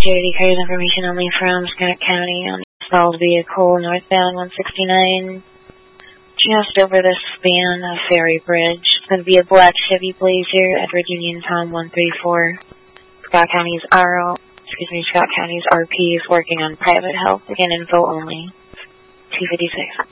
security cars information only from Scott County on the stalled vehicle northbound 169. Just over the span of Ferry Bridge. It's going to be a black Chevy Blazer, Edward Union Tom 134. Scott County's RP is working on private help. Again, info only. 256.